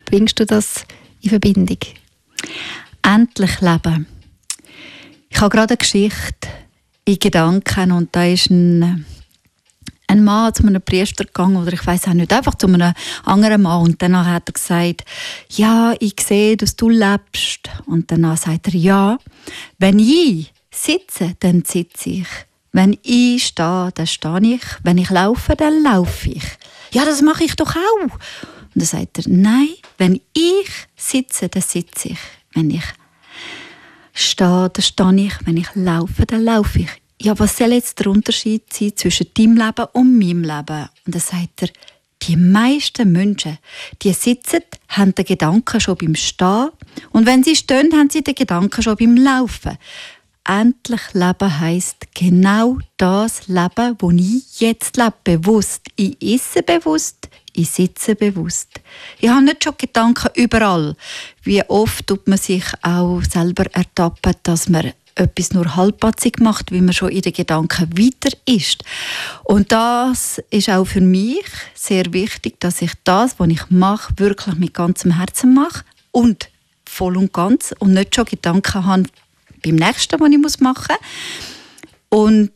bringst du das in Verbindung? Endlich leben. Ich habe gerade eine Geschichte in Gedanken und da ist ein Mann zu einem Priester gegangen, oder ich weiss auch nicht, einfach zu einem anderen Mann. Und danach hat er gesagt, ja, ich sehe, dass du lebst. Und danach sagt er, ja, wenn ich sitze, dann sitze ich. Wenn ich stehe, dann stehe ich. Wenn ich laufe, dann laufe ich. Ja, das mache ich doch auch. Und dann sagt er, nein, wenn ich sitze, dann sitze ich. Wenn ich stehe, dann stehe ich. Wenn ich laufe, dann laufe ich. Ja, was soll jetzt der Unterschied sein zwischen deinem Leben und meinem Leben? Und dann sagt er, die meisten Menschen, die sitzen, haben den Gedanken schon beim Stehen. Und wenn sie stehen, haben sie den Gedanken schon beim Laufen. Endlich leben heisst genau das Leben, das ich jetzt lebe. Bewusst. Ich esse bewusst, ich sitze bewusst. Ich habe nicht schon Gedanken überall. Wie oft tut man sich auch selber ertappen, dass man etwas nur halbpatzig macht, wie man schon in den Gedanken weiter ist. Und das ist auch für mich sehr wichtig, dass ich das, was ich mache, wirklich mit ganzem Herzen mache und voll und ganz und nicht schon Gedanken habe beim nächsten, was ich machen muss. Und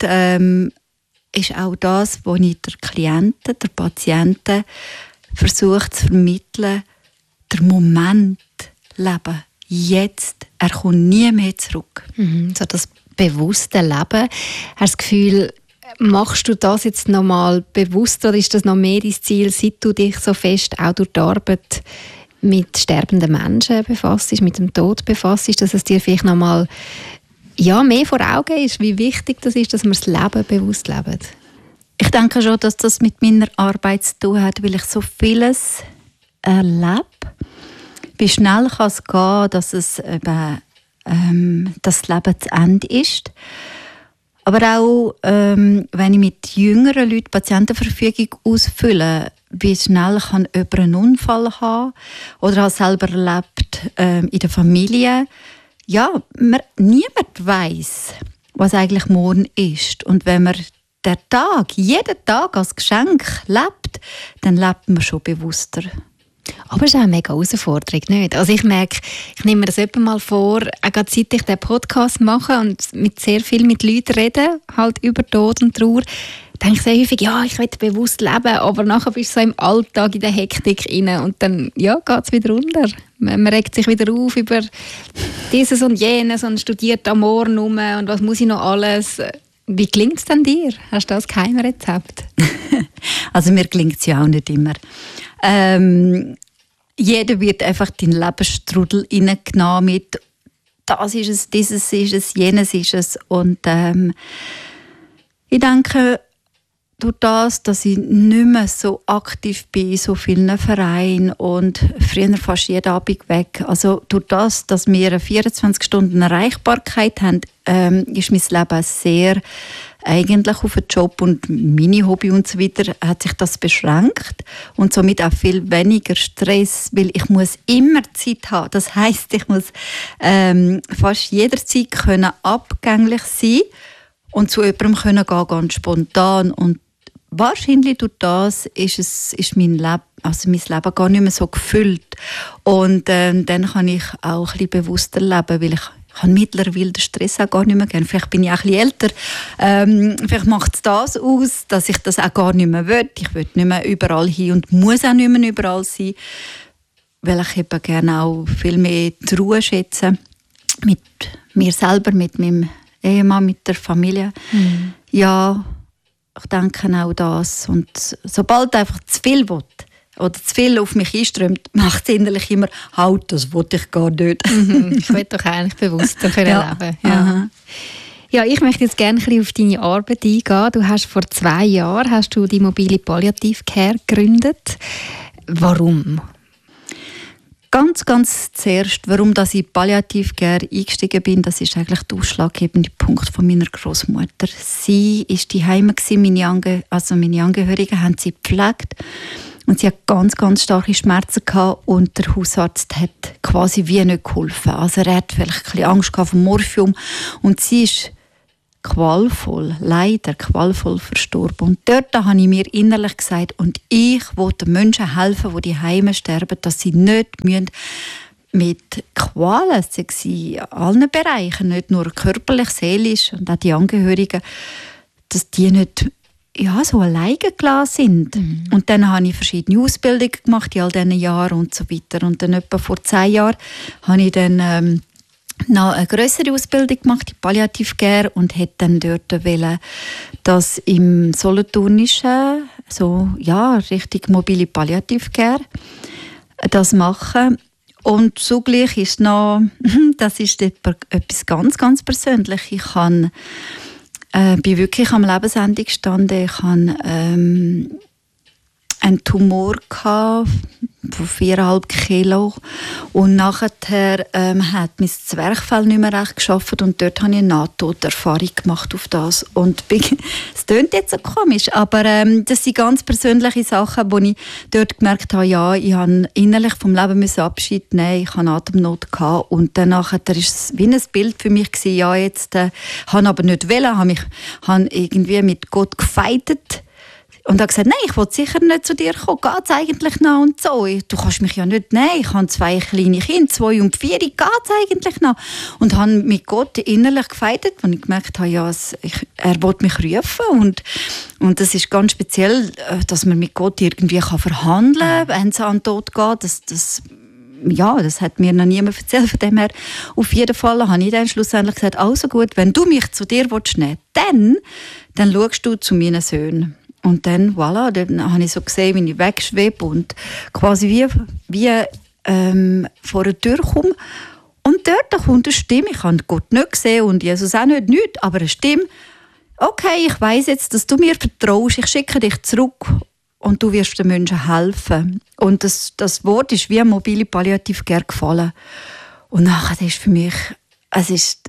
ist auch das, was ich der Klienten, der Patienten versuche zu vermitteln, der Moment leben. Jetzt, er kommt nie mehr zurück. So das bewusste Leben. Hast du das Gefühl, machst du das jetzt noch mal bewusst oder ist das noch mehr dein Ziel, seit du dich so fest auch durch die Arbeit mit sterbenden Menschen befasst, mit dem Tod befasst, dass es dir vielleicht noch mal mehr vor Augen ist, wie wichtig das ist, dass wir das Leben bewusst leben? Ich denke schon, dass das mit meiner Arbeit zu tun hat, weil ich so vieles erlebe. Wie schnell kann es gehen, dass es eben, das Leben zu Ende ist. Aber auch, wenn ich mit jüngeren Leuten Patientenverfügung ausfülle, wie schnell kann jemand einen Unfall haben oder hat selber erlebt in der Familie. Ja, niemand weiss, was eigentlich morgen ist. Und wenn man jeden Tag als Geschenk lebt, dann lebt man schon bewusster. Aber es ist auch eine mega Herausforderung, nicht? Also ich merke, ich nehme mir das etwa mal vor, auch gerade seit ich diesen Podcast mache und sehr viel mit Leuten rede, halt über Tod und Trauer, denke ich sehr häufig, ja, ich will bewusst leben, aber nachher bist du so im Alltag, in der Hektik rein und dann geht es wieder runter. Man regt sich wieder auf über dieses und jenes und studiert am Morgen rum und was muss ich noch alles. Wie gelingt es denn dir? Hast du das Geheimrezept? Also mir gelingt es ja auch nicht immer. Jeder wird einfach in den Lebensstrudel hineingenommen mit das ist es, dieses ist es, jenes ist es. Und ich denke, durch das, dass ich nicht mehr so aktiv bin in so vielen Vereinen und früher fast jeden Abend weg, also durch das, dass wir eine 24 Stunden Erreichbarkeit haben, ist mein Leben sehr eigentlich auf den Job und meine Hobby und so weiter hat sich das beschränkt und somit auch viel weniger Stress, weil ich muss immer Zeit haben. Das heisst, ich muss fast jederzeit können abgänglich sein und zu jemandem können gehen, ganz spontan. Und wahrscheinlich durch das ist mein Leben gar nicht mehr so gefüllt. Und dann kann ich auch ein bisschen bewusster leben, weil ich habe mittlerweile den Stress auch gar nicht mehr gerne. Vielleicht bin ich auch ein bisschen älter. Vielleicht macht es das aus, dass ich das auch gar nicht mehr will. Ich will nicht mehr überall hin und muss auch nicht mehr überall sein, weil ich eben gerne auch viel mehr die Ruhe schätze. Mit mir selber, mit meinem Ehemann, mit der Familie. Ja, ich denke auch das. Und sobald einfach zu viel will, oder zu viel auf mich einströmt, macht es innerlich immer, halt, das wollte ich gar nicht. Ich will doch eigentlich bewusster leben. Ja. Ja, ich möchte jetzt gerne ein bisschen auf deine Arbeit eingehen. Du hast vor 2 Jahren die mobile Palliative Care gegründet. Warum? Ganz zuerst, warum dass ich Palliative Care eingestiegen bin, das ist eigentlich der ausschlaggebende Punkt von meiner Großmutter. Sie war daheim, meine Angehörigen haben sie gepflegt. Und sie hat ganz starke Schmerzen gehabt und der Hausarzt hat quasi wie nicht geholfen. Also er hat vielleicht ein bisschen Angst gehabt vom Morphium und sie ist leider qualvoll verstorben. Und dort habe ich mir innerlich gesagt, und ich will den Menschen helfen, die die Heime sterben, dass sie nicht mit Qualen, sei sie in allen Bereichen, nicht nur körperlich, seelisch und auch die Angehörigen, dass die nicht so alleine gelassen sind. Und dann habe ich verschiedene Ausbildungen gemacht in all diesen Jahren und so weiter. Und dann etwa vor 10 Jahren habe ich dann noch eine grössere Ausbildung gemacht in Palliative Care und hätte dann dort wollen, dass im Solothurnischen richtig mobile Palliative Care das machen. Und zugleich ist noch, das ist etwas ganz, ganz Persönliches. Ich bin wirklich am Lebensende gestanden. Ich hatte einen Tumor von 4,5 Kilo und nachher hat mein Zwerchfell nicht mehr recht geschafft und dort habe ich eine Nahtoderfahrung gemacht auf das. Und es klingt jetzt so komisch, aber das sind ganz persönliche Sachen, wo ich dort gemerkt habe, ja, ich habe innerlich vom Leben Abschied nehmen, ich hatte Atemnot gehabt und danach war es wie ein Bild für mich gewesen, ja, jetzt habe aber nicht wollen, habe irgendwie mit Gott gefeitet. Und er hat gesagt, nein, ich will sicher nicht zu dir kommen. Geht es eigentlich noch und so? Du kannst mich ja nicht nehmen. Ich habe 2 kleine Kinder, 2 und 4. Geht es eigentlich noch? Und habe mit Gott innerlich gefeitet, und ich gemerkt habe, ja, er will mich rufen. Und das ist ganz speziell, dass man mit Gott irgendwie verhandeln kann, wenn es an den Tod geht. Das hat mir noch niemand erzählt. Von dem her, auf jeden Fall habe ich dann schlussendlich gesagt, also gut, wenn du mich zu dir nehmen willst, dann schaust du zu meinen Söhnen. Und dann, voilà, dann habe ich so gesehen, wie ich wegschwebe und quasi wie vor eine Tür komme. Und dort kommt eine Stimme, ich habe Gott nicht gesehen und Jesus auch nicht, aber eine Stimme, okay, ich weiss jetzt, dass du mir vertraust, ich schicke dich zurück und du wirst den Menschen helfen. Und das Wort ist wie eine mobile Palliative Care gefallen. Und nachher ist für mich, es ist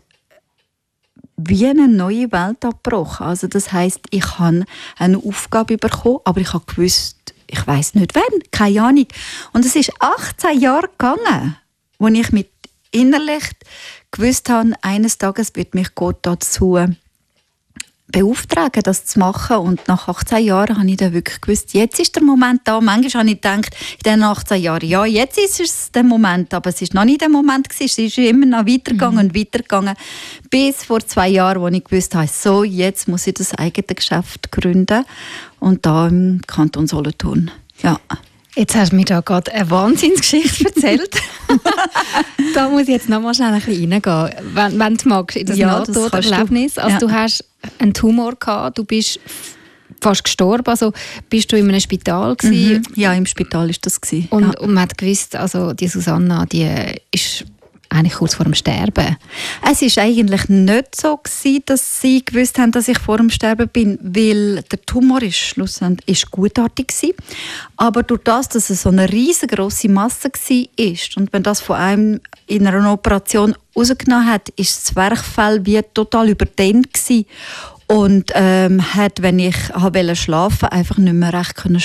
wie eine neue Welt abgebrochen. Also das heisst, ich habe eine Aufgabe bekommen, aber ich habe gewusst, ich weiss nicht wann, keine Ahnung. Und es ist 18 Jahre gegangen, wo ich mit innerlich gewusst habe, eines Tages wird mich Gott dazu beauftragen, das zu machen. Und nach 18 Jahren habe ich dann wirklich gewusst, jetzt ist der Moment da. Manchmal habe ich gedacht, in diesen 18 Jahren, ja, jetzt ist es der Moment. Aber es war noch nicht der Moment. Es ist immer noch weitergegangen und weitergegangen. Bis vor 2 Jahren, wo ich gewusst habe, so, jetzt muss ich das eigene Geschäft gründen. Und da im Kanton Solothurn. Ja. Jetzt hast du mir da gerade eine Wahnsinnsgeschichte erzählt. Da muss ich jetzt noch mal schnell ein bisschen reingehen, wenn du magst, in das Nahtoderlebnis. Also du hast einen Tumor gehabt, du bist fast gestorben. Also bist du in einem Spital gewesen? Ja, im Spital war das gewesen. Und man hat gewusst, also die Susanna, die ist eigentlich kurz vor dem Sterben. Es war eigentlich nicht so gewesen, dass sie gewusst haben, dass ich vor dem Sterben bin, weil der Tumor ist gutartig war. Aber durch das, dass es so eine riesengroße Masse war und wenn das von einem in einer Operation rausgenommen hat, ist das Zwerchfell wie total überdehnt gewesen. Und hat, wenn ich schlafen wollte, einfach nicht mehr recht können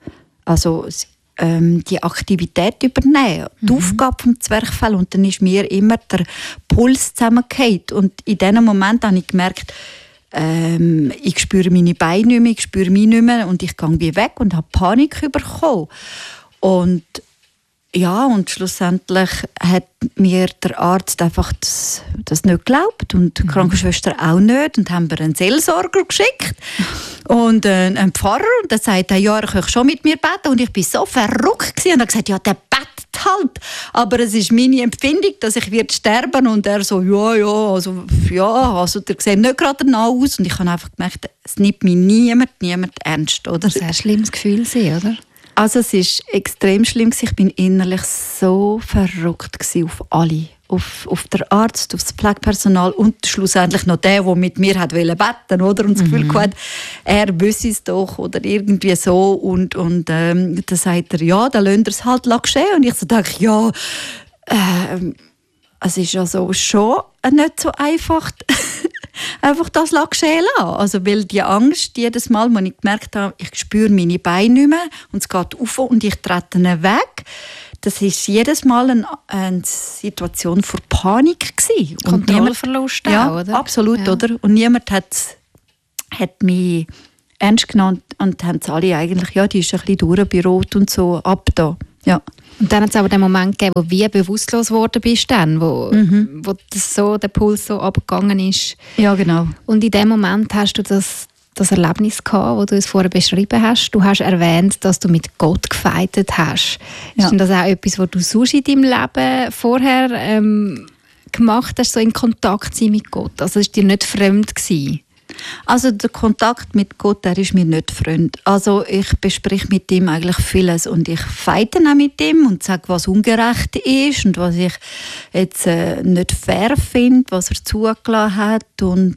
die Aktivität übernehmen, die Aufgabe vom Zwerchfell. Und dann ist mir immer der Puls zusammengefallen. Und in diesem Moment habe ich gemerkt, ich spüre meine Beine nicht mehr, ich spüre mich nicht mehr und ich gehe wie weg und habe Panik bekommen. Und ja, und schlussendlich hat mir der Arzt einfach das nicht geglaubt und die Krankenschwester auch nicht und haben mir einen Seelsorger geschickt und einen Pfarrer und der sagte, ja, er könnte schon mit mir beten und ich war so verrückt gewesen. Und er hat gesagt, ja, der betet halt, aber es ist meine Empfindung, dass ich sterben und er so, also der sieht nicht gerade danach aus und ich habe einfach gemerkt, es nimmt mich niemand ernst, oder? Das war ein schlimmes Gefühl, oder? Also es war extrem schlimm. Ich war innerlich so verrückt auf alle. Auf den Arzt, auf das Pflegepersonal und schlussendlich noch der mit mir hat beten wollte, oder? Und das Gefühl hatte, er wüsste es doch oder irgendwie so. Und dann sagt er, ja, dann lasst er es halt geschehen. Und ich so dachte, ja, es ist also schon nicht so einfach, einfach das geschehen lassen. Also, weil die Angst, jedes Mal, wenn ich gemerkt habe, ich spüre meine Beine nicht mehr und es geht auf und ich trete weg, das ist jedes Mal eine Situation vor Panik gewesen. Kontrollverlust auch, oder? Absolut, oder? Und niemand hat mich ernst genommen und haben es alle eigentlich, ja, die ist ein bisschen durch bei Rot und so, ab da. Ja. Und dann hat es aber den Moment gegeben, wo du wie bewusstlos geworden bist, wo der Puls so abgegangen ist. Ja, genau. Und in dem Moment hast du das Erlebnis gehabt, das du es vorher beschrieben hast. Du hast erwähnt, dass du mit Gott gefeitet hast. Ja. Ist denn das auch etwas, was du sonst in deinem Leben vorher gemacht hast, so in Kontakt sein mit Gott? Also es war dir nicht fremd gewesen? Also der Kontakt mit Gott, der ist mir nicht fremd. Also ich bespreche mit ihm eigentlich vieles und ich feite auch mit ihm und sage, was ungerecht ist und was ich jetzt nicht fair finde, was er zugelassen hat. Und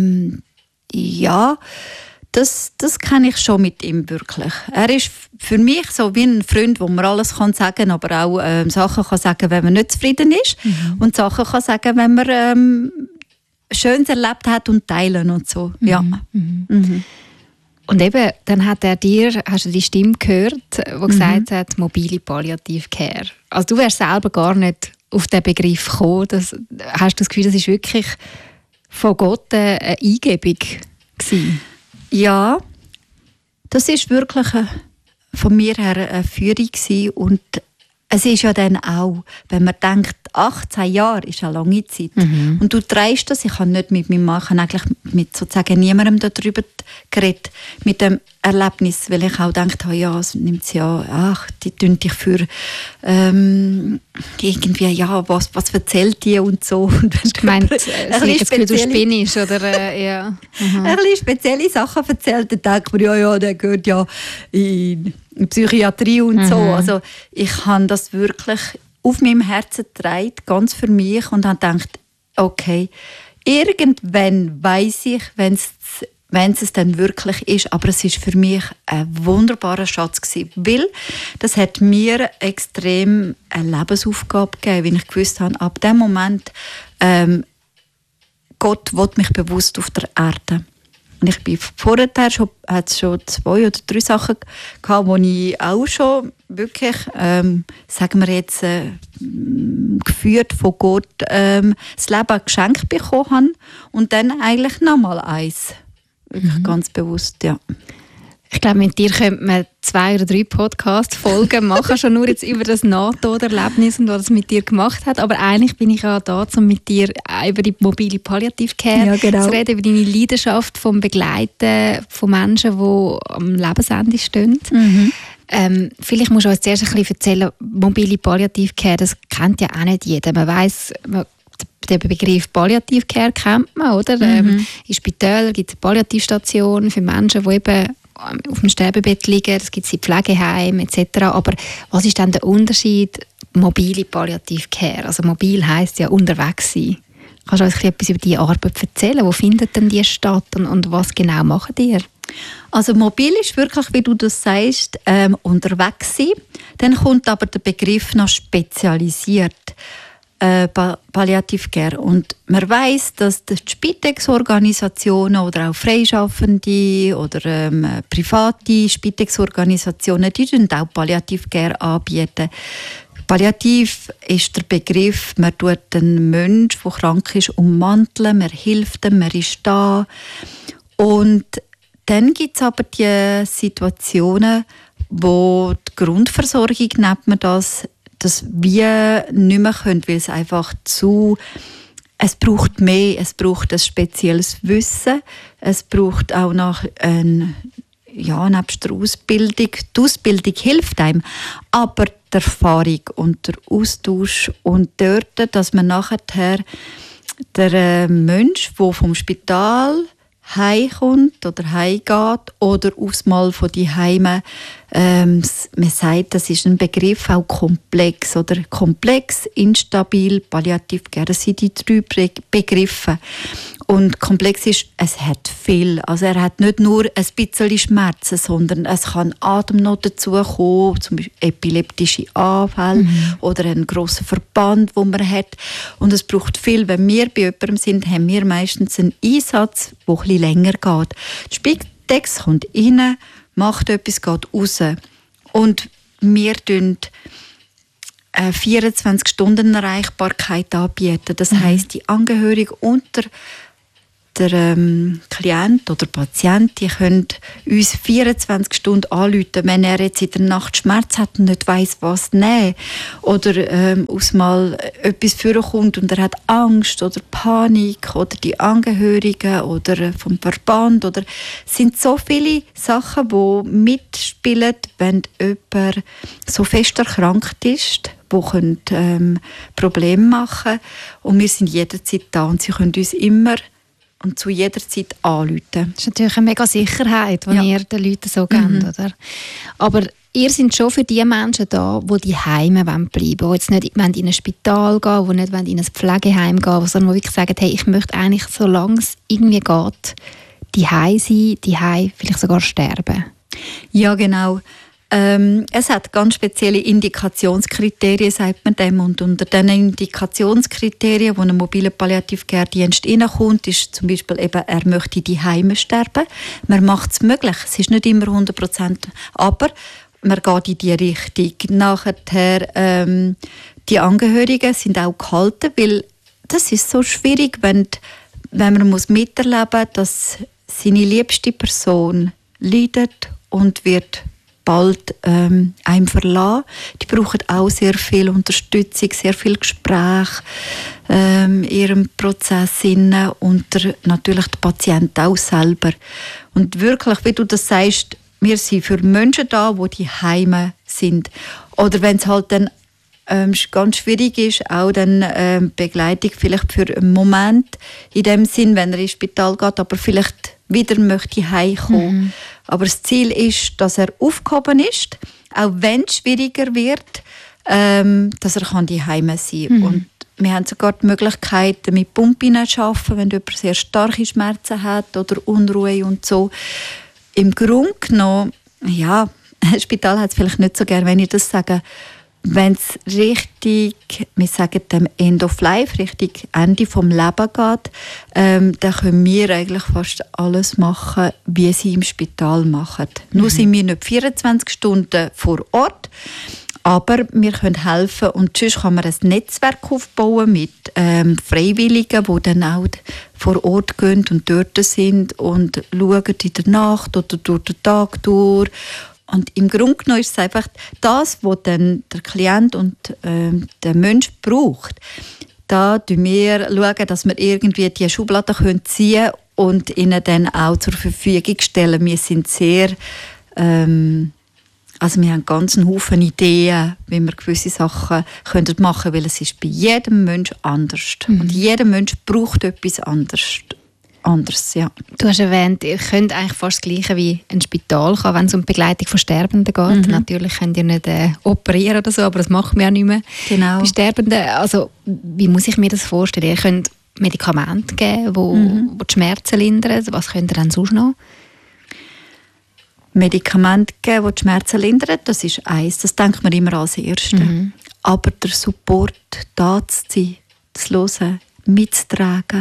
ja, das kenne ich schon mit ihm wirklich. Er ist für mich so wie ein Freund, wo man alles kann sagen, aber auch Sachen kann sagen, wenn man nicht zufrieden ist und Sachen kann sagen, wenn man Schönes erlebt hat und teilen und so. Ja. Und eben, dann hast du die Stimme gehört, die gesagt hat, mobile Palliative-Care. Also du wärst selber gar nicht auf den Begriff gekommen. Hast du das Gefühl, das ist wirklich von Gott eine Eingebung gewesen? Ja, das ist wirklich von mir her eine Führung gewesen. Und es ist ja dann auch, wenn man denkt, 18 Jahre ist eine lange Zeit. Und du trägst das, ich habe nicht mit meinem Mann, eigentlich mit sozusagen niemandem darüber geredet, mit dem Erlebnis, weil ich auch gedacht habe, ja, es nimmt sie ja, die tun dich für irgendwie, ja, was erzählt die und so. Und ich meine, du spinnst, oder? Ja. Ein bisschen spezielle Sachen erzählt, dann denkt man, ja, der gehört ja in Psychiatrie und so. Also ich habe das wirklich auf meinem Herzen getragen, ganz für mich, und habe gedacht, okay, irgendwann weiss ich, wenn es dann wirklich ist, aber es ist für mich ein wunderbarer Schatz gewesen, weil das hat mir extrem eine Lebensaufgabe gegeben, weil ich gewusst habe, ab dem Moment, Gott will mich bewusst auf der Erde. Und ich bin vorher schon 2 oder 3 Sachen gehabt, wo ich auch schon wirklich, sagen wir jetzt, geführt von Gott, das Leben geschenkt bekommen habe. Und dann eigentlich nochmal eins. Wirklich ganz bewusst, ja. Ich glaube, mit dir könnte man 2 oder 3 Podcast-Folgen machen, schon nur jetzt über das Nahtoderlebnis und was es mit dir gemacht hat. Aber eigentlich bin ich auch da, um mit dir über die mobile Palliative-Care zu reden, über deine Leidenschaft vom Begleiten von Menschen, die am Lebensende stehen. Vielleicht musst du uns zuerst ein bisschen erzählen, mobile Palliative-Care, das kennt ja auch nicht jeder. Man weiss, den Begriff Palliative-Care kennt man, oder? In Spitälern gibt es eine Palliativstation für Menschen, die eben auf dem Sterbebett liegen, es gibt in Pflegeheimen etc. Aber was ist dann der Unterschied mobile Palliative-Care? Also mobil heisst ja unterwegs sein. Kannst du uns etwas über diese Arbeit erzählen? Wo findet denn die statt und was genau machen ihr? Also mobil ist wirklich, wie du das sagst, unterwegs sein. Dann kommt aber der Begriff noch spezialisiert. Palliative Care. Und man weiss, dass die Spitex-Organisationen oder auch Freischaffende oder private Spitex-Organisationen, die auch Palliative Care anbieten. Palliativ ist der Begriff, man tut einen Menschen, der krank ist, ummanteln, man hilft ihm, man ist da. Und dann gibt es aber die Situationen, wo die Grundversorgung, nennt man das, dass wir nicht mehr können, weil es einfach es braucht mehr, es braucht ein spezielles Wissen, es braucht auch noch nebst der Ausbildung. Die Ausbildung hilft einem, aber die Erfahrung und der Austausch und dort, dass man nachher der Mensch, der vom Spital heimkommt oder heimgeht oder aufs Mal von die Heime, man sagt, das ist ein Begriff auch komplex oder komplex, instabil, palliativ, das sind die 3 Begriffe. Und komplex ist, es hat viel. Also er hat nicht nur ein bisschen Schmerzen, sondern es kann Atemnot dazukommen, zum Beispiel epileptische Anfälle oder einen grossen Verband, den man hat. Und es braucht viel. Wenn wir bei jemandem sind, haben wir meistens einen Einsatz, der etwas länger geht. Die Spitex kommt rein, macht etwas, geht raus. Und wir tun 24 Stunden Erreichbarkeit anbieten. Das heisst, die Angehörigen unter der Klient oder Patient, die können uns 24 Stunden anrufen, wenn er jetzt in der Nacht Schmerz hat und nicht weiss, was nehmen. Oder aus mal etwas vorkommt und er hat Angst oder Panik oder die Angehörigen oder vom Verband. Oder es sind so viele Sachen, die mitspielen, wenn jemand so fest erkrankt ist, die Probleme machen können. Und wir sind jederzeit da und sie können uns immer und zu jeder Zeit anrufen. Das ist natürlich eine mega Sicherheit, die ihr den Leuten so gebt, oder? Aber ihr seid schon für die Menschen da, die Heime bleiben wollen, die jetzt nicht in ein Spital gehen, die nicht in ein Pflegeheim gehen, sondern die wirklich sagen, hey, ich möchte eigentlich, solange es irgendwie geht, daheim sein, daheim vielleicht sogar sterben. Ja, genau. Es hat ganz spezielle Indikationskriterien, sagt man dem. Und unter diesen Indikationskriterien, wo ein mobiler Palliativ-Care-Dienst reinkommt, ist zum Beispiel eben, er möchte die Heime sterben. Man macht es möglich. Es ist nicht immer 100%, aber man geht in die Richtung. Nachher, die Angehörigen sind auch gehalten, weil das ist so schwierig, wenn man muss miterleben muss, dass seine liebste Person leidet und wird bald einem verlassen. Die brauchen auch sehr viel Unterstützung, sehr viel Gespräch in ihrem Prozess und natürlich der Patient auch selber. Und wirklich, wie du das sagst, wir sind für Menschen da, die Heime sind. Oder wenn es halt dann ganz schwierig ist, auch dann Begleitung vielleicht für einen Moment, in dem Sinn, wenn er ins Spital geht, aber vielleicht wieder möchte heimkommen. Aber das Ziel ist, dass er aufgehoben ist, auch wenn es schwieriger wird, dass er die Heime sein kann. Und wir haben sogar die Möglichkeit, mit Pumpen zu arbeiten, wenn jemand sehr starke Schmerzen hat oder Unruhe und so. Im Grunde genommen, ja, ein Spital hat es vielleicht nicht so gerne, wenn ich das sage, wenn es richtig, wir sagen dem End of Life, richtig Ende vom Leben geht, dann können wir eigentlich fast alles machen, wie sie im Spital machen. Nur sind wir nicht 24 Stunden vor Ort, aber wir können helfen und sonst kann man ein Netzwerk aufbauen mit Freiwilligen, die dann auch vor Ort gehen und dort sind und schauen in der Nacht oder durch den Tag durch. Und im Grunde genommen ist es einfach das, was dann der Klient und der Mensch braucht. Da schauen wir, dass wir irgendwie die Schubladen ziehen können und ihnen dann auch zur Verfügung stellen. Wir sind sehr, wir haben ganz einen Haufen Ideen, wie wir gewisse Sachen machen können, weil es ist bei jedem Mensch anders. Und jeder Mensch braucht etwas anderes. Ja. Du hast erwähnt, ihr könnt eigentlich fast das Gleiche wie ein Spital haben, wenn es um die Begleitung von Sterbenden geht. Natürlich könnt ihr nicht operieren oder so, aber das machen wir ja nicht mehr. Genau. Bei Sterbenden, also wie muss ich mir das vorstellen? Ihr könnt Medikamente geben, die die Schmerzen lindern. Was könnt ihr dann sonst noch? Medikamente geben, die die Schmerzen lindern, das ist eins. Das denkt man immer als Erstes. Aber der Support, da zu sein, zu hören, mitzutragen,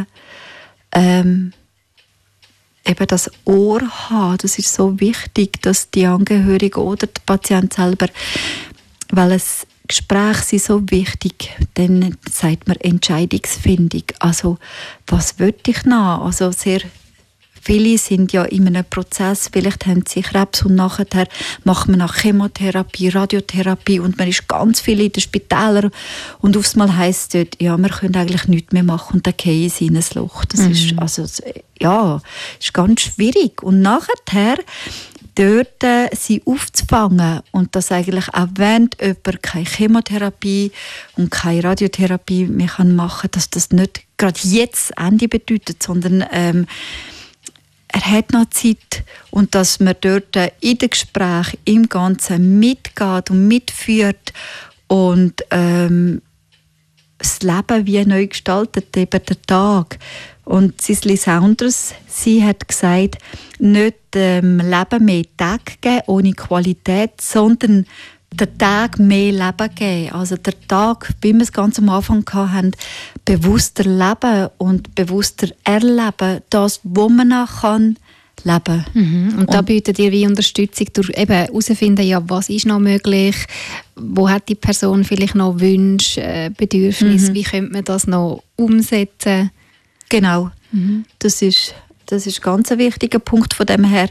eben das Ohr haben, das ist so wichtig, dass die Angehörigen oder der Patient selber, weil es Gespräche sind so wichtig, dann sagt man Entscheidungsfindung. Also, was will ich noch? Also, sehr viele sind ja in einem Prozess, vielleicht haben sie Krebs und nachher macht man nach Chemotherapie, Radiotherapie und man ist ganz viel in den Spitälern und aufs Mal heisst es dort, ja, wir können eigentlich nichts mehr machen und dann fallen sie in ein Loch. Das ist, ist ganz schwierig. Und nachher dort sie aufzufangen und dass eigentlich auch wenn jemand keine Chemotherapie und keine Radiotherapie mehr machen kann, dass das nicht gerade jetzt Ende bedeutet, sondern er hat noch Zeit und dass man dort in den Gesprächen im Ganzen mitgeht und mitführt und das Leben wie neu gestaltet, eben der Tag. Und Cicely Saunders, sie hat gesagt, nicht Leben mehr Tage geben ohne Qualität, sondern den Tag mehr Leben geben. Also der Tag, wie wir es ganz am Anfang hatten, bewusster leben und bewusster erleben. Das, was man kann leben. Und da bietet ihr wie Unterstützung durch eben herausfinden, ja, was ist noch möglich, wo hat die Person vielleicht noch Wünsche, Bedürfnisse, wie könnte man das noch umsetzen? Genau, das ist ganz ein wichtiger Punkt von dem her.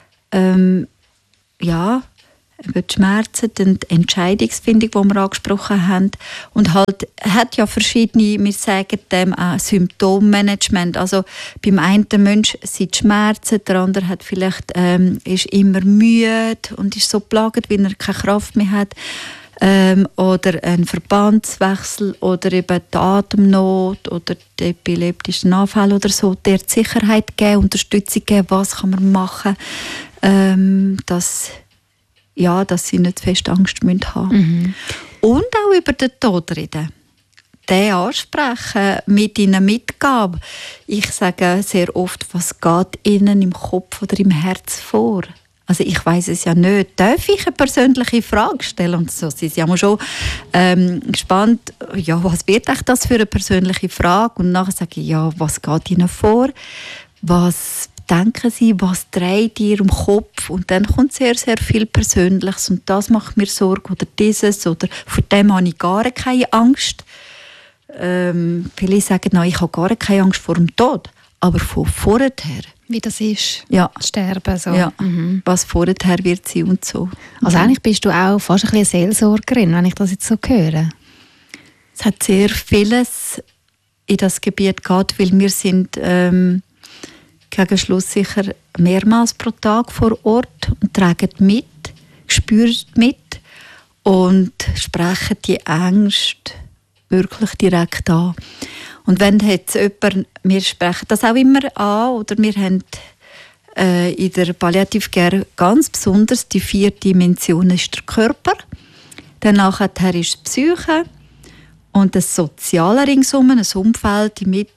Über die Schmerzen, die Entscheidungsfindung, die wir angesprochen haben. Und halt, hat ja verschiedene, wir sagen dem auch Symptommanagement. Also beim einen Menschen sind die Schmerzen, der andere hat vielleicht, ist immer müde und ist so plagt, weil er keine Kraft mehr hat. Oder ein Verbandswechsel oder eben die Atemnot oder die epileptischen Anfälle oder so. Der Sicherheit geben, Unterstützung geben, was kann man machen, dass sie nicht fest Angst haben müssen. Und auch über den Tod reden. Den ansprechen, mit ihnen mitgeben. Ich sage sehr oft, was geht ihnen im Kopf oder im Herz vor? Also ich weiss es ja nicht. Darf ich eine persönliche Frage stellen? Und so sind sie ja schon gespannt, ja, was wird echt das für eine persönliche Frage? Und nachher sage ich, ja, was geht ihnen vor? Was denken Sie, was dreht ihr im Kopf? Und dann kommt sehr, sehr viel Persönliches und das macht mir Sorge oder dieses oder vor dem habe ich gar keine Angst. Viele sagen, nein, ich habe gar keine Angst vor dem Tod, aber von vorher. Wie das ist, sterben. So. Ja, was vorher wird sein und so. Also eigentlich bist du auch fast ein bisschen Seelsorgerin, wenn ich das jetzt so höre. Es hat sehr vieles in das Gebiet geht, weil wir sind gegen Schluss sicher mehrmals pro Tag vor Ort und tragen mit, spüren mit und sprechen die Ängste wirklich direkt an. Und wenn jetzt jemand, wir sprechen das auch immer an, oder wir haben in der Palliative Care ganz besonders die 4 Dimensionen ist der Körper, danach ist die Psyche und das Soziale ringsum, ein Umfeld mit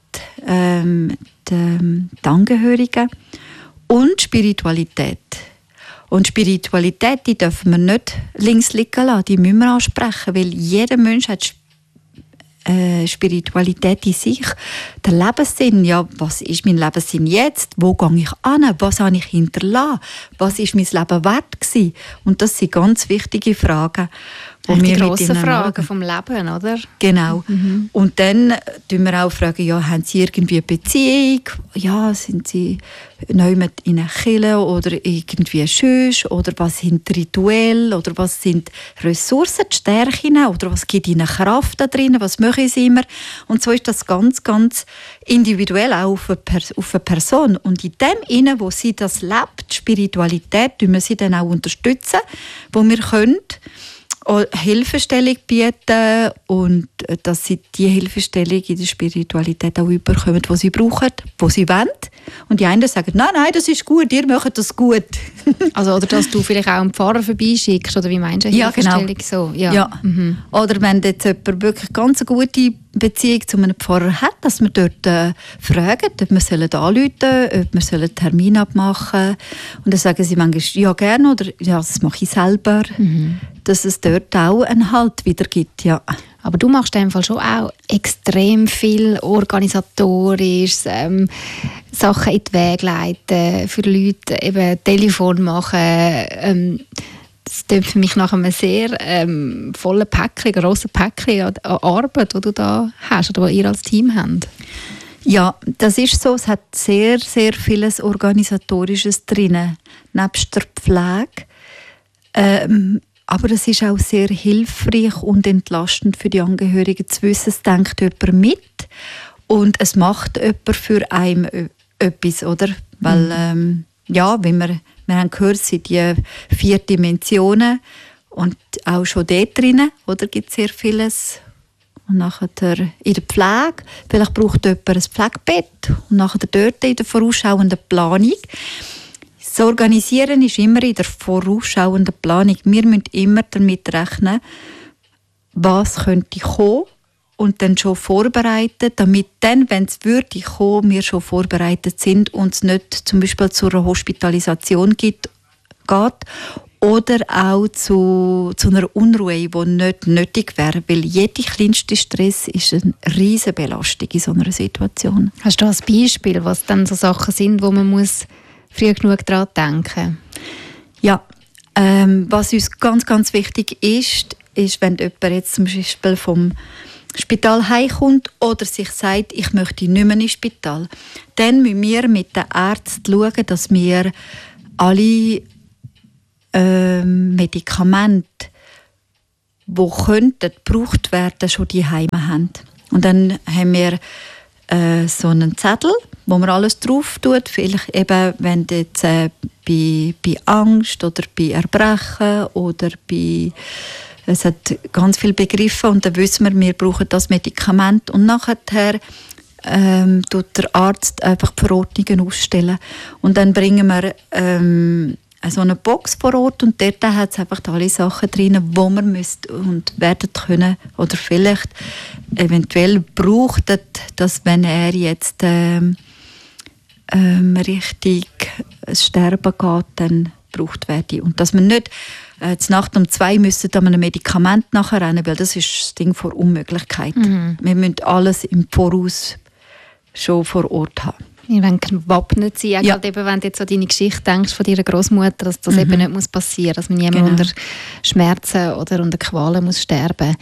die Angehörigen und Spiritualität. Und Spiritualität, die dürfen wir nicht links liegen lassen, die müssen wir ansprechen, weil jeder Mensch hat Spiritualität in sich. Der Lebenssinn, ja, was ist mein Lebenssinn jetzt? Wo gehe ich hin? Was habe ich hinterlassen? Was ist mein Leben wert gewesen? Und das sind ganz wichtige Fragen. Die grossen Fragen vom Leben, oder? Genau. Und dann fragen wir auch, ja, haben Sie irgendwie eine Beziehung? Ja, sind Sie neu mit in einer Kirche oder irgendwie sonst? Oder was sind Rituale? Oder was sind Ressourcen, die Stärken? Oder was gibt Ihnen Kraft da drin? Was machen Sie immer? Und so ist das ganz, ganz individuell auch auf eine Person. Und in dem Innen, wo sie das lebt, die Spiritualität, tun wir sie dann auch unterstützen, wo wir können. Hilfestellung bieten und dass sie die Hilfestellung in der Spiritualität auch überkommen, die sie brauchen, die sie wollen. Und die einen sagen, nein, das ist gut, ihr macht das gut. Also, oder dass du vielleicht auch einen Pfarrer vorbeischickst, oder wie meinst du Hilfestellung? Genau. So? Ja. Oder wenn jetzt jemand wirklich ganz eine gute Beziehung zu einem Pfarrer hat, dass wir dort fragen, ob wir anrufen sollen, ob wir einen Termin abmachen. Und dann sagen sie manchmal, ja gerne, oder ja, das mache ich selber. Dass es dort auch einen Halt wieder gibt, ja. Aber du machst in dem Fall schon auch extrem viel organisatorisch, Sachen in die Wege leiten, für Leute eben Telefon machen. Das klingt für mich nach einem sehr vollen Päckchen, grossen Päckchen an Arbeit, die du da hast oder die ihr als Team habt. Ja, das ist so. Es hat sehr, sehr vieles Organisatorisches drin, nebst der Pflege. Aber es ist auch sehr hilfreich und entlastend für die Angehörigen zu wissen, es denkt jemand mit und es macht jemand für einen etwas, oder? Weil, wenn wir haben gehört, es sind die 4 Dimensionen und auch schon dort drin, oder, gibt es sehr vieles. Und nachher in der Pflege, vielleicht braucht jemand ein Pflegebett und nachher dort in der vorausschauenden Planung. Das Organisieren ist immer in der vorausschauenden Planung. Wir müssen immer damit rechnen, was könnte kommen und dann schon vorbereiten, damit dann, wenn es würde kommen, wir schon vorbereitet sind und es nicht zum Beispiel zu einer Hospitalisation geht oder auch zu einer Unruhe, die nicht nötig wäre, weil jeder kleinste Stress ist eine riesige Belastung in so einer Situation. Hast du ein Beispiel, was dann so Sachen sind, wo man muss früh genug daran denken? Ja, was uns ganz, ganz wichtig ist, wenn jemand jetzt zum Beispiel vom Spital heimkommt oder sich sagt, ich möchte nicht mehr ins Spital, dann müssen wir mit den Ärzten schauen, dass wir alle Medikamente, die könnten gebraucht werden, schon die Heime haben. Und dann haben wir so einen Zettel, wo man alles drauf tut. Vielleicht eben, wenn jetzt bei Angst oder bei Erbrechen oder es hat ganz viele Begriffe und dann wissen wir brauchen das Medikament und nachher tut der Arzt einfach die Verordnungen ausstellen und dann bringen wir so eine Box vor Ort und dort hat es einfach alle Sachen drin, die man müsste und werden können oder vielleicht eventuell braucht, dass wenn er jetzt richtig sterben geht, dann gebraucht werde. Und dass man nicht Nacht um 2 müssen an einem Medikament nachher rennen, weil das ist das Ding vor Unmöglichkeit. Wir müssen alles im Voraus schon vor Ort haben. Wir wollen gewappnet sein, ja. Eben, wenn du jetzt an deine Geschichte denkst von deiner Großmutter, dass das eben nicht passieren muss, dass man niemand unter Schmerzen oder unter Qualen muss sterben.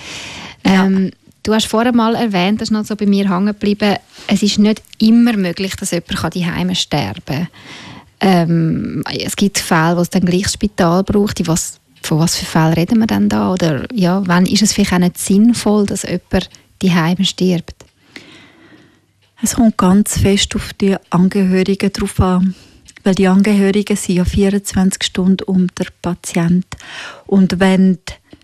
Du hast vorher mal erwähnt, das ist noch so bei mir hängen geblieben, es ist nicht immer möglich, dass jemand zu Hause sterben kann. Es gibt Fälle, wo es dann gleich das Spital braucht. Von was für Fällen reden wir denn da? Oder ja, wann ist es vielleicht auch nicht sinnvoll, dass jemand zu Hause stirbt? Es kommt ganz fest auf die Angehörigen drauf an, weil die Angehörigen sind ja 24 Stunden um den Patient. Und wenn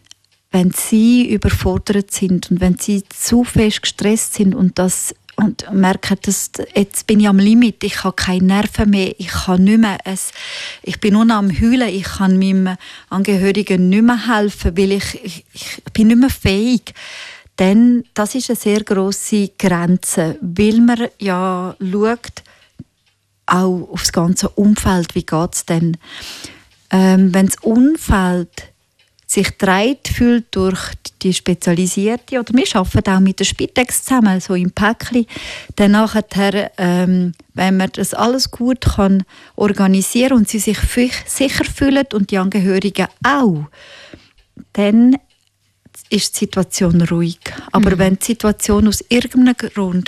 sie überfordert sind und wenn sie zu fest gestresst sind und merken, dass jetzt bin ich am Limit, ich habe keine Nerven mehr, ich kann nicht mehr, ich bin nur noch am Heulen, ich kann meinem Angehörigen nicht mehr helfen, weil ich bin nicht mehr fähig. Denn das ist eine sehr grosse Grenze, weil man ja schaut, auch auf das ganze Umfeld, wie geht es denn? Wenn das Umfeld sich getragen fühlt durch die Spezialisierte, oder wir arbeiten auch mit der Spitex zusammen, so im Päckchen, dann nachher, wenn man das alles gut kann organisieren und sie sich sicher fühlen und die Angehörigen auch, dann ist die Situation ruhig. Aber wenn die Situation aus irgendeinem Grund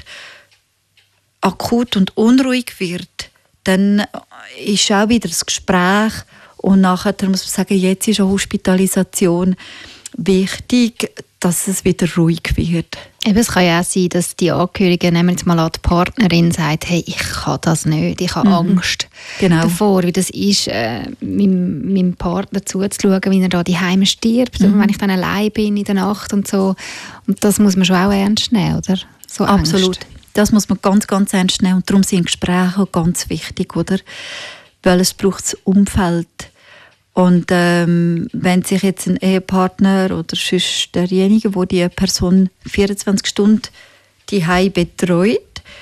akut und unruhig wird, dann ist auch wieder das Gespräch und nachher muss man sagen, jetzt ist eine Hospitalisation wichtig, dass es wieder ruhig wird. Eben, es kann ja auch sein, dass die Angehörigen, nehmen wir jetzt mal an, die Partnerin sagt, hey, ich kann das nicht, ich habe Angst davor, wie das ist, meinem Partner zuzuschauen, wie er da daheim stirbt, und wenn ich dann allein bin in der Nacht und so. Und das muss man schon auch ernst nehmen, oder? So absolut. Angst. Das muss man ganz, ganz ernst nehmen und darum sind Gespräche auch ganz wichtig, oder? Weil es braucht das Umfeld. Und wenn sich jetzt ein Ehepartner oder sonst derjenige, der die Person 24 Stunden die Hause betreut,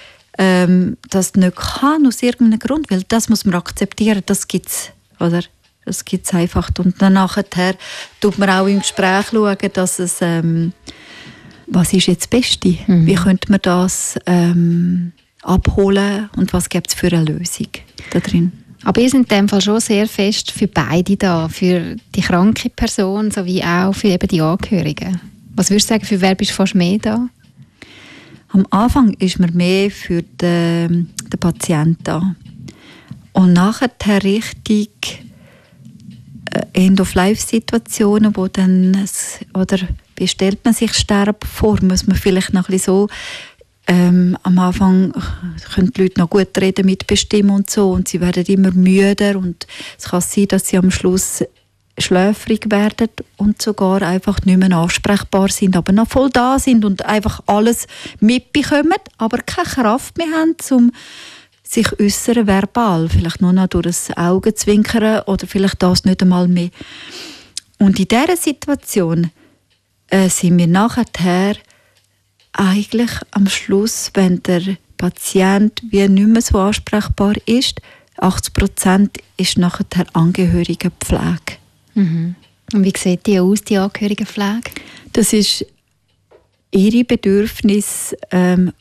das nicht kann aus irgendeinem Grund, weil das muss man akzeptieren, das gibt es, oder? Das gibt es einfach. Und dann nachher tut man auch im Gespräch schauen, dass es, was ist jetzt das Beste? Wie könnte man das abholen und was gibt es für eine Lösung da drin? Aber ihr seid in dem Fall schon sehr fest für beide da, für die kranke Person sowie auch für eben die Angehörigen. Was würdest du sagen, für wer bist du fast mehr da? Am Anfang ist man mehr für den Patienten da. Und nachher richtig End-of-Life-Situationen, wo dann, oder wie stellt man sich Sterben vor, muss man vielleicht noch ein bisschen so am Anfang können die Leute noch gut reden, mitbestimmen und so, und sie werden immer müder und es kann sein, dass sie am Schluss schläfrig werden und sogar einfach nicht mehr ansprechbar sind, aber noch voll da sind und einfach alles mitbekommen, aber keine Kraft mehr haben, um sich äußern verbal, vielleicht nur noch durch das Augenzwinkern oder vielleicht das nicht einmal mehr. Und in dieser Situation sind wir nachher eigentlich am Schluss, wenn der Patient wie nicht mehr so ansprechbar ist, 80% ist nachher Angehörigenpflege. Und wie sieht die aus, die Angehörigenpflege? Das ist ihre Bedürfnisse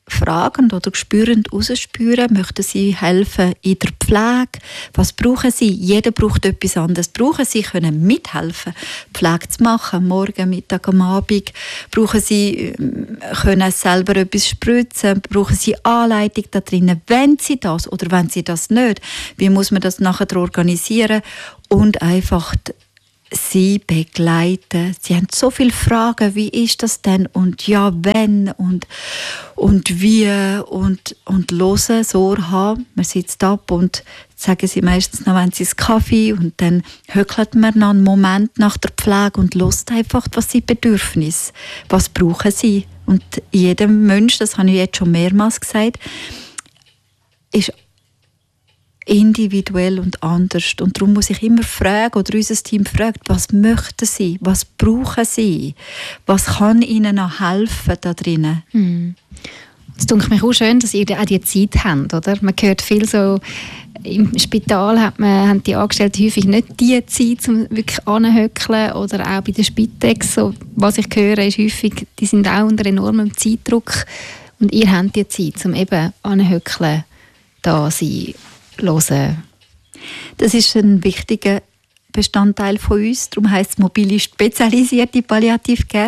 fragend oder spürend rausspüren, möchten sie helfen in der Pflege, was brauchen sie? Jeder braucht etwas anderes. Brauchen sie können mithelfen, Pflege zu machen, morgen, Mittag, am Abend. Brauchen sie können selber etwas spritzen, brauchen sie Anleitung da drinnen, wenn sie das oder wenn sie das nicht. Wie muss man das nachher organisieren? Und einfach sie begleiten. Sie haben so viele Fragen, wie ist das denn und ja, wenn und wie und hören, so haben. Man sitzt ab und sagen sie meistens noch, wenn sie einen Kaffee und dann höckelt man noch einen Moment nach der Pflege und hört einfach, was sie Bedürfnis, was brauchen sie. Und jedem Mensch, das habe ich jetzt schon mehrmals gesagt, ist individuell und anders. Und darum muss ich immer fragen, oder unser Team fragt, was möchten sie, was brauchen sie, was kann ihnen noch helfen da drinnen. Es tut mich auch schön, dass ihr auch die Zeit habt, oder? Man hört viel so, im Spital haben die Angestellten häufig nicht die Zeit, um wirklich anzuhöckeln, oder auch bei der Spitex. So, was ich höre, ist häufig, die sind auch unter enormem Zeitdruck und ihr habt die Zeit, um eben anzuhöckeln, da sein, hören. Das ist ein wichtiger Bestandteil von uns. Darum heisst es mobile spezialisierte Palliative Care.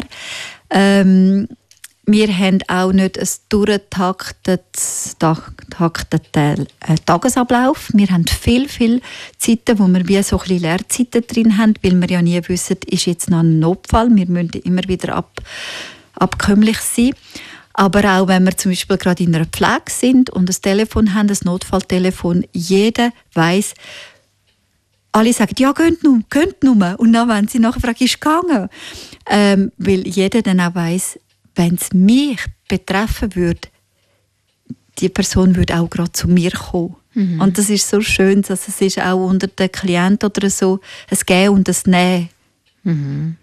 Wir haben auch nicht einen durchgetakteten Tagesablauf. Wir haben viel Zeiten, wo wir wie so ein bisschen Leerzeiten drin haben, weil wir ja nie wissen, ist jetzt noch ein Notfall. Wir müssen immer wieder abkömmlich sein. Aber auch wenn wir zum Beispiel gerade in einer Pflege sind und ein Telefon haben, ein Notfalltelefon, jeder weiss, alle sagen, ja, geht nur. Und dann, wenn sie nachher fragen, ist es gegangen? Weil jeder dann auch weiss, wenn es mich betreffen würde, die Person würde auch gerade zu mir kommen. Und das ist so schön, dass es ist auch unter den Klienten oder so ein Gehen und ein Nehmen.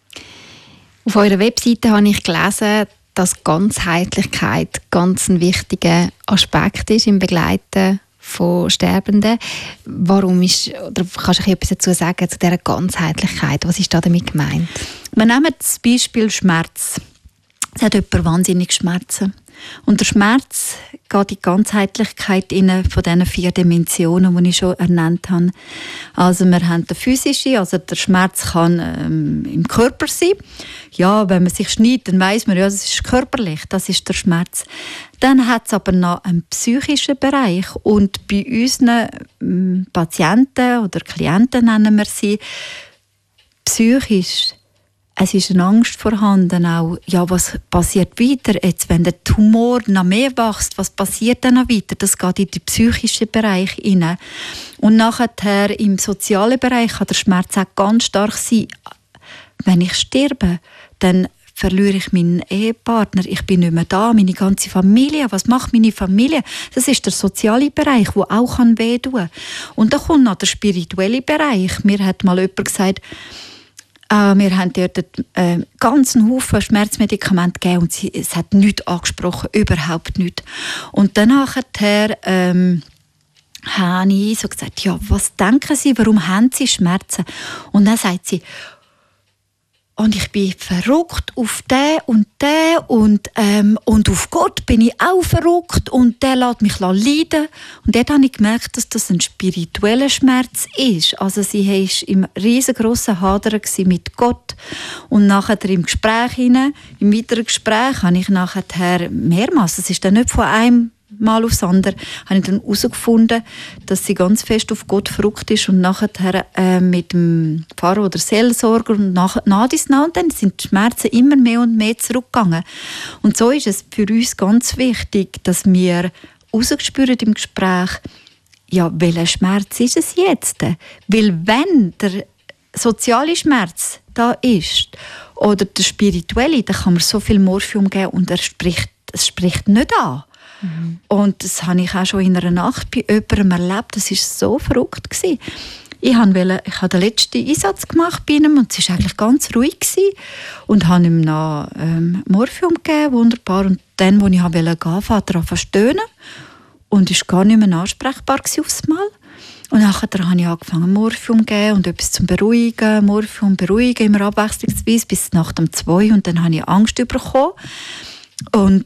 Auf eurer Webseite habe ich gelesen, dass Ganzheitlichkeit ganz ein wichtiger Aspekt ist im Begleiten von Sterbenden. Warum oder kannst du etwas dazu sagen, zu dieser Ganzheitlichkeit? Was ist da damit gemeint? Wir nehmen das Beispiel Schmerz. Es hat jemand wahnsinnig Schmerzen. Und der Schmerz geht in die Ganzheitlichkeit von diesen 4 Dimensionen, die ich schon ernannt habe. Also wir haben den physischen, also der Schmerz kann im Körper sein. Ja, wenn man sich schneidet, dann weiss man, ja, das ist körperlich, das ist der Schmerz. Dann hat es aber noch einen psychischen Bereich. Und bei unseren Patienten oder Klienten nennen wir sie, psychisch, es ist eine Angst vorhanden auch. Ja, was passiert weiter jetzt, wenn der Tumor noch mehr wächst? Was passiert dann noch weiter? Das geht in den psychischen Bereich hinein. Und nachher im sozialen Bereich kann der Schmerz auch ganz stark sein. Wenn ich sterbe, dann verliere ich meinen Ehepartner. Ich bin nicht mehr da, meine ganze Familie. Was macht meine Familie? Das ist der soziale Bereich, der auch wehtun kann. Und dann kommt noch der spirituelle Bereich. Mir hat mal jemand gesagt, wir haben dort einen ganzen Haufen Schmerzmedikamente gegeben und es hat nichts angesprochen, überhaupt nichts. Und dann nachher habe ich so gesagt, ja, was denken Sie, warum haben Sie Schmerzen? Und dann sagt sie, und ich bin verrückt auf den und auf Gott bin ich auch verrückt und der lässt mich leiden. Und dort habe ich gemerkt, dass das ein spiritueller Schmerz ist. Also sie war im riesengroßen Hadern mit Gott. Und nachher im Gespräch im weiteren Gespräch habe ich nachher mehrmals, das ist dann nicht von einem Mal aufs andere, habe ich dann herausgefunden, dass sie ganz fest auf Gott verrückt ist und nachher mit dem Pfarrer oder Seelsorger und nach und dann sind die Schmerzen immer mehr und mehr zurückgegangen. Und so ist es für uns ganz wichtig, dass wir herausspüren im Gespräch, ja, welcher Schmerz ist es jetzt? Weil wenn der soziale Schmerz da ist oder der spirituelle, dann kann man so viel Morphium geben und es spricht nicht an. Und das habe ich auch schon in einer Nacht bei jemandem erlebt. Das war so verrückt. Ich habe den letzten Einsatz gemacht bei ihm und es war eigentlich ganz ruhig. Und habe ihm noch Morphium gegeben, wunderbar. Und dann, als ich gehen wollte, fährt er an zu stöhnen und war gar nicht mehr ansprechbar aufs Mal. Und nachher habe ich angefangen, Morphium zu geben und etwas zum Beruhigen. Morphium beruhigen, immer abwechslungsweise bis nach dem 2. Und dann habe ich Angst bekommen. Und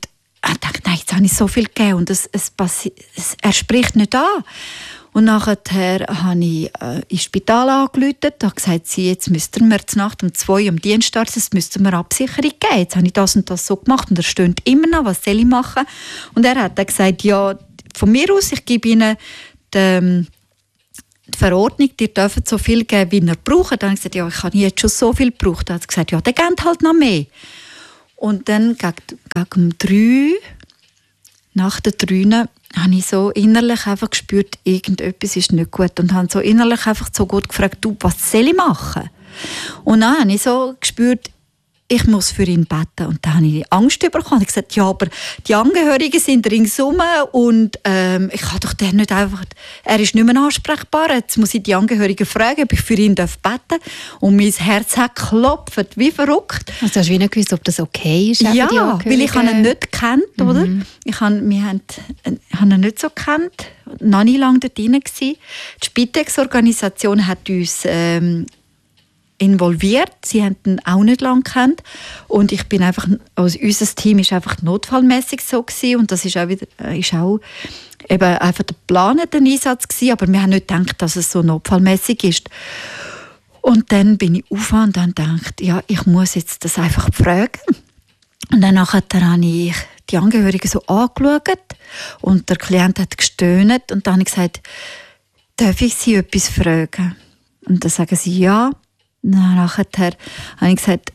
ich dachte, nein, jetzt habe ich so viel gegeben und er spricht nicht an. Und nachher habe ich ins Spital angerufen und habe gesagt, jetzt müssten wir zur Nacht um 2 am Dienstag, das müssten wir Absicherung geben. Jetzt habe ich das und das so gemacht und er stöhnt immer noch, was soll ich machen? Und er hat dann gesagt, ja, von mir aus, ich gebe Ihnen die Verordnung, die dürfen so viel geben, wie ihr braucht. Dann habe ich gesagt, ja, ich habe jetzt schon so viel gebraucht. Dann hat er gesagt, ja, dann gebt halt noch mehr. Und dann gegen um 3, nach der 3, habe ich so innerlich einfach gespürt, irgendetwas ist nicht gut. Und habe so innerlich einfach so gut gefragt, du, was soll ich machen? Und dann habe ich so gespürt, ich muss für ihn beten. Und dann habe ich Angst bekommen. Ich habe gesagt, ja, aber die Angehörigen sind ringsum und ich kann doch den nicht einfach, er ist nicht mehr ansprechbar. Jetzt muss ich die Angehörigen fragen, ob ich für ihn beten darf. Und mein Herz hat geklopft, wie verrückt. Also du hast wie nicht gewusst, ob das okay ist? Ja, weil ich ihn nicht gekannt, oder? Wir haben ihn nicht so gekannt, noch nie lange dort drin gewesen. Die Spitex-Organisation hat uns involviert. Sie haben ihn auch nicht lange gekannt. Und ich bin einfach, also unser Team war einfach notfallmässig so gewesen. Und das ist auch eben einfach der geplante Einsatz gewesen. Aber wir haben nicht gedacht, dass es so notfallmässig ist. Und dann bin ich aufgewacht und dann gedacht, ja, ich muss jetzt das einfach fragen. Und dann habe ich die Angehörigen so angeschaut und der Klient hat gestöhnt. Und dann habe ich gesagt, darf ich Sie etwas fragen? Und dann sagen sie ja. Nachher habe ich gesagt,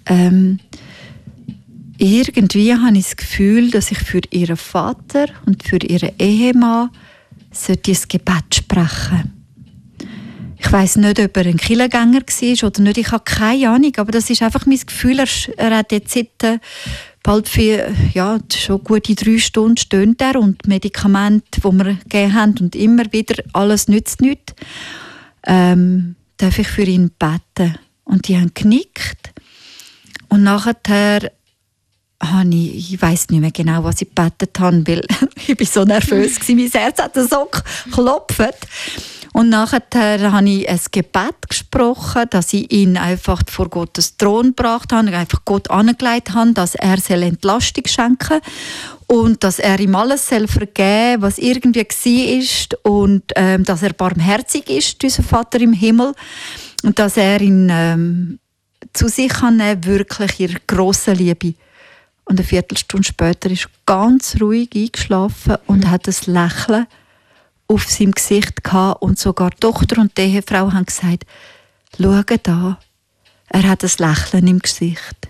irgendwie habe ich das Gefühl, dass ich für ihren Vater und für ihren Ehemann sollte ein Gebet sprechen. Ich weiss nicht, ob er ein Kirchengänger war oder nicht, ich habe keine Ahnung, aber das ist einfach mein Gefühl. Er hat jetzt seit bald schon gute 3 Stunden stöhnt er und die Medikamente, die wir gegeben haben und immer wieder, alles nützt nichts. Darf ich für ihn beten? Und die haben genickt. Und nachher habe ich weiss nicht mehr genau, was ich gebetet habe, weil ich war so nervös war. Mein Herz hat so geklopft. Und nachher habe ich ein Gebet gesprochen, dass ich ihn einfach vor Gottes Thron gebracht habe, einfach Gott angelegt habe, dass er Entlastung schenken soll und dass er ihm alles vergeben soll, was irgendwie war und dass er barmherzig ist, unser Vater im Himmel. Und dass er ihn zu sich kann nehmen, wirklich ihre grosse Liebe. Und eine Viertelstunde später ist er ganz ruhig eingeschlafen und hat ein Lächeln auf seinem Gesicht gehabt. Und sogar die Tochter und die Ehefrau haben gesagt, schau da, er hat ein Lächeln im Gesicht.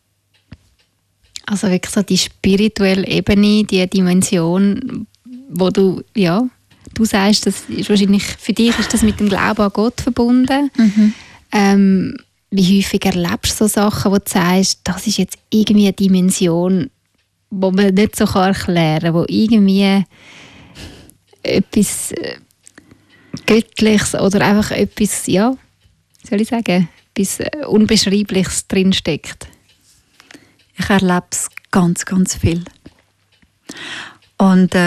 Also wirklich so die spirituelle Ebene, die Dimension, wo du sagst, das ist wahrscheinlich für dich ist das mit dem Glauben an Gott verbunden. Wie häufig erlebst du so Sachen, wo du sagst, das ist jetzt irgendwie eine Dimension, die man nicht so erklären kann, wo irgendwie etwas Göttliches oder einfach etwas, soll ich sagen, etwas Unbeschreibliches drinsteckt? Ich erlebe es ganz, ganz viel. Und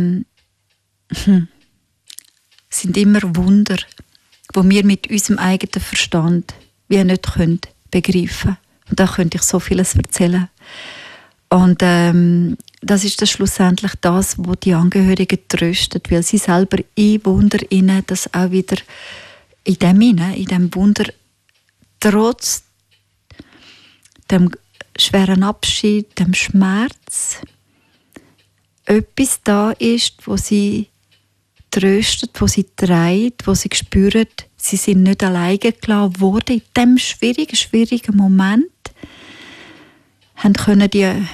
sind immer Wunder, die wir mit unserem eigenen Verstand wie nicht begreifen können. Und da könnte ich so vieles erzählen. Und das ist dann schlussendlich das, was die Angehörigen tröstet, weil sie selber in Wunder inne, das auch wieder in dem Wunder, trotz dem schweren Abschied, dem Schmerz, etwas da ist, wo sie tröstet, wo sie trägt, wo sie spüren, sie sind nicht alleine gelassen worden. In diesem schwierigen Moment können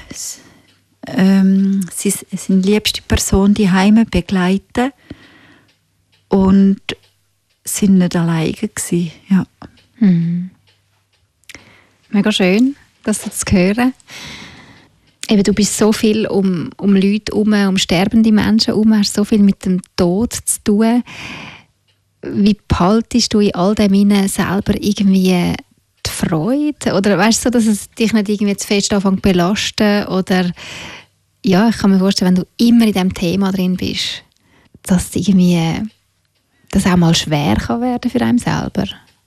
sie sind liebste Person die Heime begleiten und sind nicht alleine gewesen. Ja. Mega schön, das zu hören. Eben, du bist so viel um Leute herum, um sterbende Menschen herum, hast so viel mit dem Tod zu tun. Wie behaltest du in all dem hinein selber irgendwie die Freude? Oder weißt du, dass es dich nicht irgendwie zu fest anfängt zu belasten? Oder ja, ich kann mir vorstellen, wenn du immer in diesem Thema drin bist, dass irgendwie das auch mal schwer kann werden für einen selber.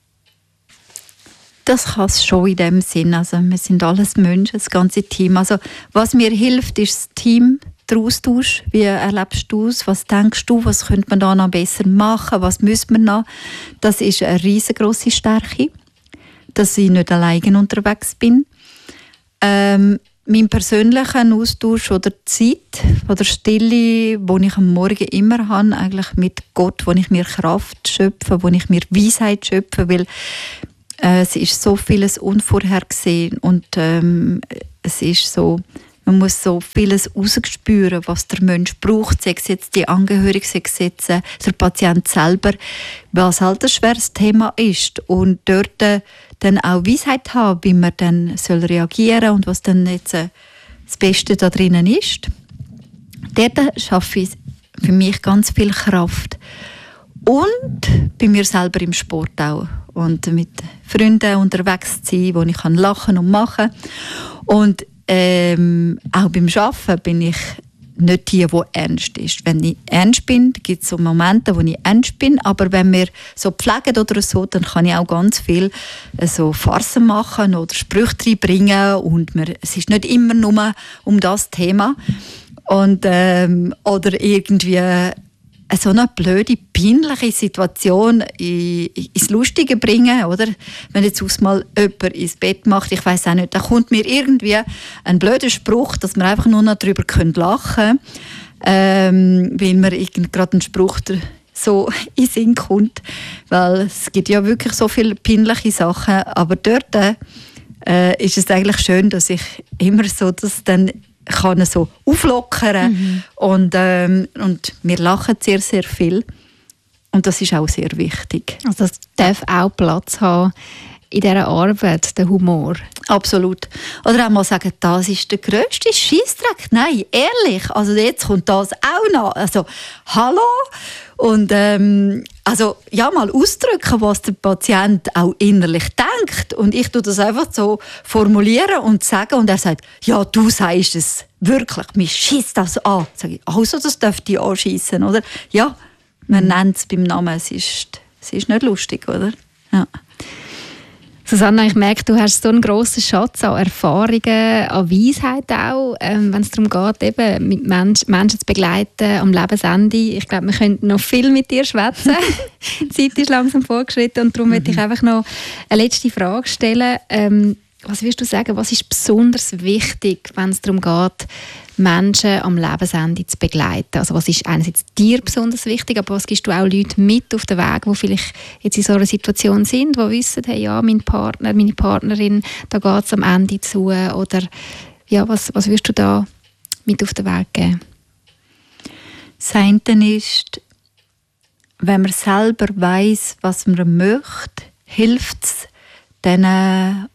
Das kann es schon in dem Sinn. Also wir sind alles Menschen, das ganze Team. Also was mir hilft, ist das Team, der Austausch. Wie erlebst du es? Was denkst du? Was könnte man da noch besser machen? Was müssen wir noch? Das ist eine riesengroße Stärke, dass ich nicht alleine unterwegs bin. Mein persönlicher Austausch oder die Zeit oder Stille, die ich am Morgen immer habe, eigentlich mit Gott, wo ich mir Kraft schöpfe, wo ich mir Weisheit schöpfe, weil es ist so vieles unvorhergesehen und es ist so, man muss so vieles rausspüren, was der Mensch braucht, sei es jetzt die Angehörigen, sei es jetzt der Patient selber, was halt ein schweres Thema ist und dort dann auch Weisheit haben, wie man dann reagieren soll und was dann jetzt das Beste da drinnen ist. Dort schaffe ich für mich ganz viel Kraft. Und bei mir selber im Sport auch. Und mit Freunden unterwegs zu sein, wo ich lachen und machen kann. Und auch beim Arbeiten bin ich nicht die ernst ist. Wenn ich ernst bin, gibt es so Momente, wo ich ernst bin, aber wenn wir so pflegen oder so, dann kann ich auch ganz viel so Farsen machen oder Sprüche reinbringen und es ist nicht immer nur um das Thema. Und, oder irgendwie so eine blöde, peinliche Situation ins Lustige bringen, oder? Wenn jetzt mal jemand ins Bett macht, ich weiss auch nicht, da kommt mir irgendwie ein blöder Spruch, dass wir einfach nur noch darüber lachen können, weil mir gerade ein Spruch so in den Sinn kommt, weil es gibt ja wirklich so viele peinliche Sachen, aber dort ist es eigentlich schön, dass ich immer so das dann kann so auflockern und wir lachen sehr, sehr viel und das ist auch sehr wichtig. Also das darf auch Platz haben in dieser Arbeit, der Humor. Absolut. Oder auch mal sagen, das ist der grösste Scheissdreck. Nein, ehrlich, also jetzt kommt das auch noch. Also, hallo? Und also, ja, mal ausdrücken, was der Patient auch innerlich denkt. Und ich tue das einfach so formulieren und sagen. Und er sagt, ja, du sagst es wirklich, mich schiesst das an. Sag ich, also das dürfte ich anschiessen, oder? Ja, man nennt es beim Namen, es ist nicht lustig, oder? Ja. Susanna, ich merke, du hast so einen grossen Schatz an Erfahrungen, an Weisheit auch, wenn es darum geht, eben mit Menschen zu begleiten am Lebensende. Ich glaube, wir könnten noch viel mit dir schwätzen. Die Zeit ist langsam vorgeschritten und darum möchte ich einfach noch eine letzte Frage stellen. Was würdest du sagen, was ist besonders wichtig, wenn es darum geht, Menschen am Lebensende zu begleiten? Also was ist einerseits dir besonders wichtig, aber was gibst du auch Leuten mit auf den Weg, die vielleicht jetzt in so einer Situation sind, die wissen, hey, ja, mein Partner, meine Partnerin, da geht es am Ende zu, oder ja, was würdest du da mit auf den Weg geben? Das eine ist, wenn man selber weiss, was man möchte, hilft es denen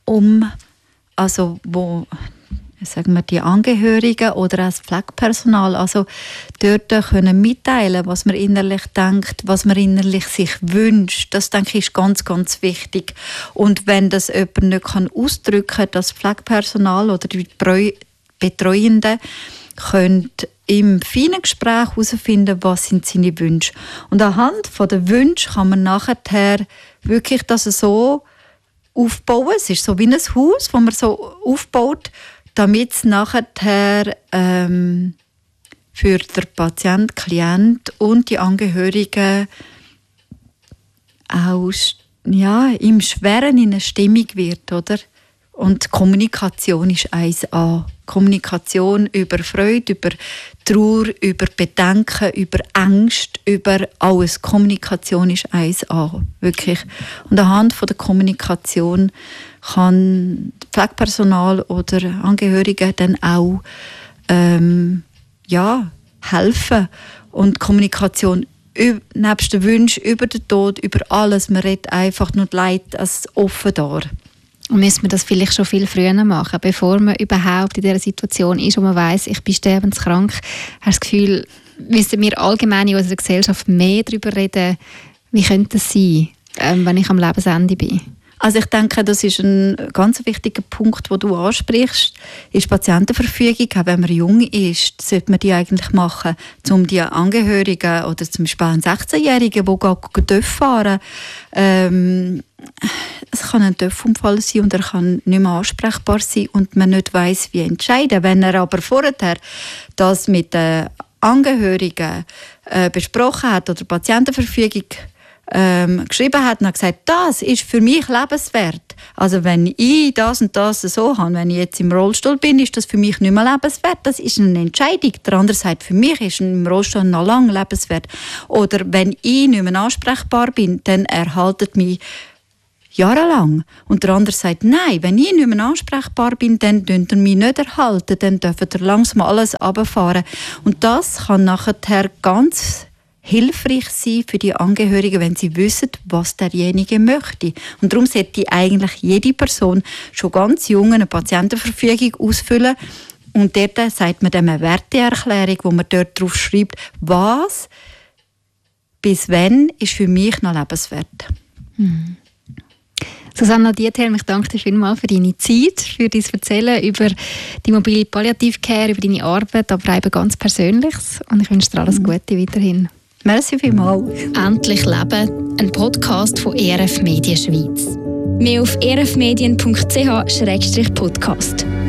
also wo, sagen wir, die Angehörigen oder auch das Pflegepersonal, also dort können mitteilen, was man innerlich denkt, was man innerlich sich wünscht. Das, denke ich, ist ganz, ganz wichtig. Und wenn das jemand nicht ausdrücken kann, das Pflegepersonal oder die Betreuenden können im feinen Gespräch herausfinden, was sind seine Wünsche. Und anhand der Wünsche kann man nachher wirklich das so aufbauen. Es ist so wie ein Haus, das man so aufbaut, damit es nachher für den Patient, Klient und die Angehörigen auch im Schweren in eine Stimmung wird, oder? Und Kommunikation ist 1A. Kommunikation über Freude, über Trauer, über Bedenken, über Ängste, über alles. Kommunikation ist 1A, wirklich. Und anhand von der Kommunikation kann Pflegepersonal oder Angehörige dann auch helfen. Und Kommunikation nebst den Wünschen über den Tod, über alles, man redet einfach nur Leid als offen dar. Und müssen wir das vielleicht schon viel früher machen, bevor man überhaupt in dieser Situation ist, wo man weiss, ich bin sterbenskrank. Hast du das Gefühl, müssen wir allgemein in unserer Gesellschaft mehr darüber reden, wie könnte es sein, wenn ich am Lebensende bin? Also ich denke, das ist ein ganz wichtiger Punkt, den du ansprichst, ist Patientenverfügung. Auch wenn man jung ist, sollte man die eigentlich machen, um die Angehörigen oder zum Beispiel einen 16-Jährigen, der TÜV fahren es kann ein TÜV-Unfall sein und er kann nicht mehr ansprechbar sein und man nicht weiss, wie entscheiden. Wenn er aber vorher das mit den Angehörigen besprochen hat oder Patientenverfügung geschrieben hat und hat gesagt, das ist für mich lebenswert. Also wenn ich das und das so habe, wenn ich jetzt im Rollstuhl bin, ist das für mich nicht mehr lebenswert. Das ist eine Entscheidung. Der andere sagt, für mich ist im Rollstuhl noch lange lebenswert. Oder wenn ich nicht mehr ansprechbar bin, dann erhaltet mich jahrelang. Und der andere sagt, nein, wenn ich nicht mehr ansprechbar bin, dann dürft ihr mich nicht erhalten, dann dürft ihr langsam alles runterfahren. Und das kann nachher ganz hilfreich sein für die Angehörigen, wenn sie wissen, was derjenige möchte. Und darum sollte eigentlich jede Person schon ganz jung eine Patientenverfügung ausfüllen. Und dort sagt man dann eine Werteerklärung, wo man dort drauf schreibt, was bis wann ist für mich noch lebenswert. Susanna Diethelm, ich danke dir vielmals für deine Zeit, für dein Erzählen über die mobile Palliativcare, über deine Arbeit, aber eben ganz Persönliches. Und ich wünsche dir alles Gute weiterhin. Merci vielmals. Endlich Leben, ein Podcast von ERF Medien Schweiz. Mehr auf erfmedien.ch/podcast.